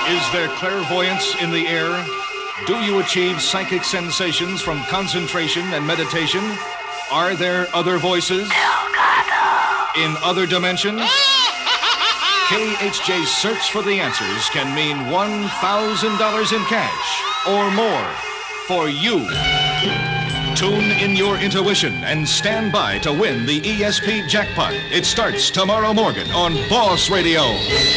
Is there clairvoyance in the air? Do you achieve psychic sensations from concentration and meditation? Are there other voices? In other dimensions? KHJ's search for the answers can mean $1,000 in cash or more for you. Tune in your intuition and stand by to win the ESP jackpot. It starts tomorrow morning on Boss Radio.